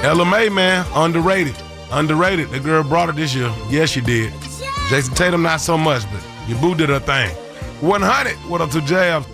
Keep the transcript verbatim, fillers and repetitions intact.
Ella May, man, underrated. Underrated. The girl brought it this year. Yes, she did. Jason Tatum, not so much, but your boo did her thing. one hundred. What up to Jabs?